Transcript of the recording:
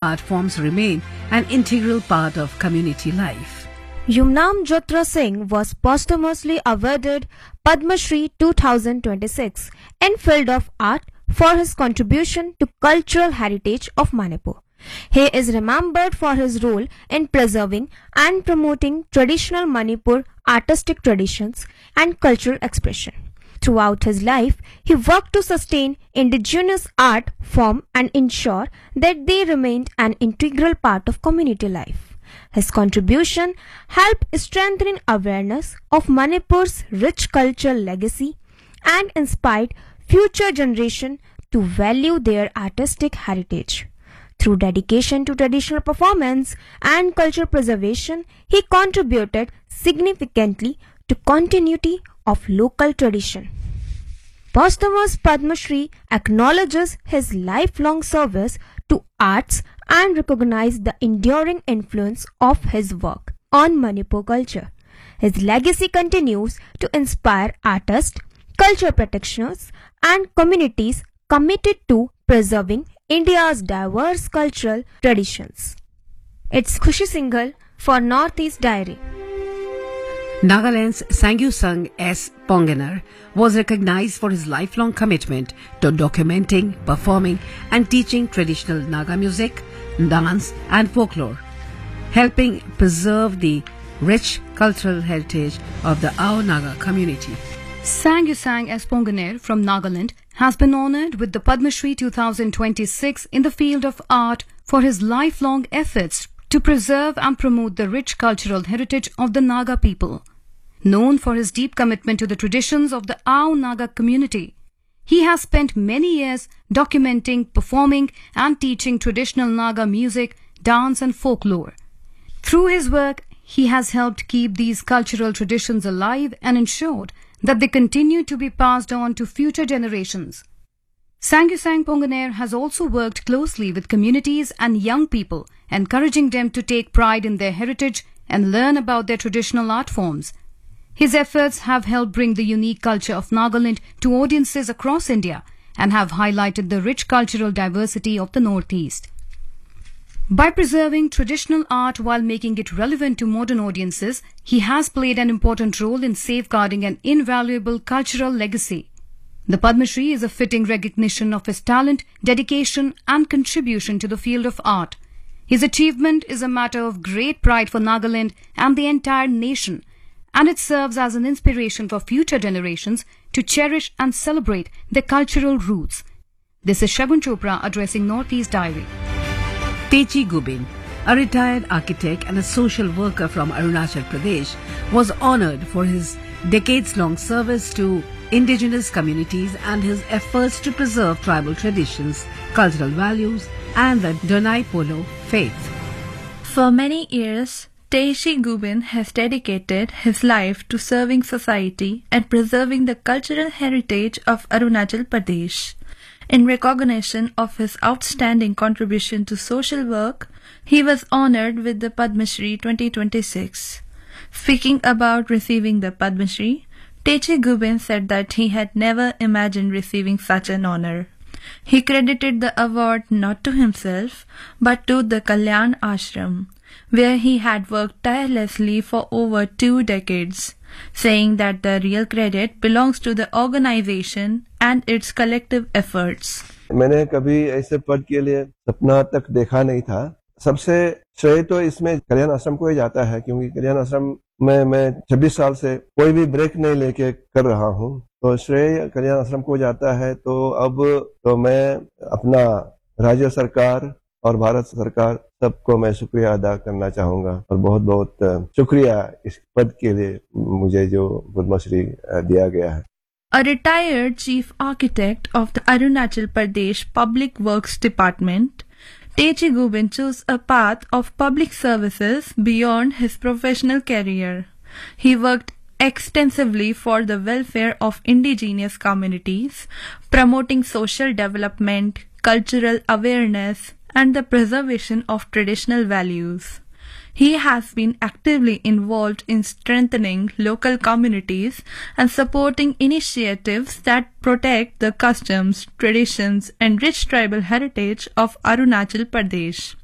art forms remain an integral part of community life. Yumnam Jyotra Singh was posthumously awarded Padma Shri 2026 in field of art for his contribution to cultural heritage of Manipur. He is remembered for his role in preserving and promoting traditional Manipur artistic traditions and cultural expression. Throughout his life, he worked to sustain indigenous art form and ensure that they remained an integral part of community life. His contribution helped strengthen awareness of Manipur's rich cultural legacy and inspired future generations to value their artistic heritage. Through dedication to traditional performance and cultural preservation, he contributed significantly to continuity of local tradition. Posthumous Padma Shri acknowledges his lifelong service to arts and recognizes the enduring influence of his work on Manipur culture. His legacy continues to inspire artists, culture practitioners, and communities committed to preserving India's diverse cultural traditions. It's Khushi Singhal for Northeast Diary. Nagaland's Sangyusung S. Pongener was recognized for his lifelong commitment to documenting, performing and teaching traditional Naga music, dance and folklore, helping preserve the rich cultural heritage of the Ao Naga community. Sangyusung S. Pongener from Nagaland has been honored with the Padma Shri 2026 in the field of art for his lifelong efforts to preserve and promote the rich cultural heritage of the Naga people. Known for his deep commitment to the traditions of the Ao Naga community, he has spent many years documenting, performing and teaching traditional Naga music, dance and folklore. Through his work, he has helped keep these cultural traditions alive and ensured that they continue to be passed on to future generations. Sangyusung Pongener has also worked closely with communities and young people, encouraging them to take pride in their heritage and learn about their traditional art forms. His efforts have helped bring the unique culture of Nagaland to audiences across India and have highlighted the rich cultural diversity of the Northeast. By preserving traditional art while making it relevant to modern audiences, he has played an important role in safeguarding an invaluable cultural legacy. The Padma Shri is a fitting recognition of his talent, dedication and contribution to the field of art. His achievement is a matter of great pride for Nagaland and the entire nation, and it serves as an inspiration for future generations to cherish and celebrate their cultural roots. This is Shagun Chopra addressing Northeast Diary. Techi Gubin, a retired architect and a social worker from Arunachal Pradesh, was honored for his decades-long service to indigenous communities and his efforts to preserve tribal traditions, cultural values and the Donai Polo faith. For many years, Techi Gubin has dedicated his life to serving society and preserving the cultural heritage of Arunachal Pradesh. In recognition of his outstanding contribution to social work, he was honored with the Padma Shri 2026. Speaking about receiving the Padma Shri, Techi Gubin said that he had never imagined receiving such an honor. He credited the award not to himself, but to the Kalyan Ashram, where he had worked tirelessly for over 2 decades, saying that the real credit belongs to the organization and its collective efforts. मैंने कभी ऐसे पद के लिए सपना तक देखा नहीं था. सबसे श्रेय तो इसमें कल्याण आश्रम को ही जाता है, क्योंकि कल्याण आश्रम में मैं 26 साल से कोई भी ब्रेक नहीं लेके कर रहा हूँ, तो श्रेय कल्याण आश्रम को जाता है. तो अब तो मैं अपना राज्य सरकार और भारत सरकार सबको मैं शुक्रिया अदा करना चाहूंगा और बहुत बहुत शुक्रिया इस पद के लिए मुझे जो पद्मश्री दिया गया है. A retired chief architect of the Arunachal Pradesh Public Works Department, Techi Gubin chose a path of public services beyond his professional career. He worked extensively for the welfare of indigenous communities, promoting social development, cultural awareness, and the preservation of traditional values. He has been actively involved in strengthening local communities and supporting initiatives that protect the customs, traditions, and rich tribal heritage of Arunachal Pradesh.